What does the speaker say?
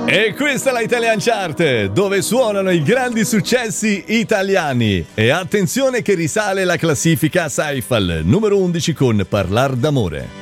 E questa è la Italian Chart, dove suonano i grandi successi italiani. E attenzione che risale la classifica Saif al numero 11 con Parlar d'amore.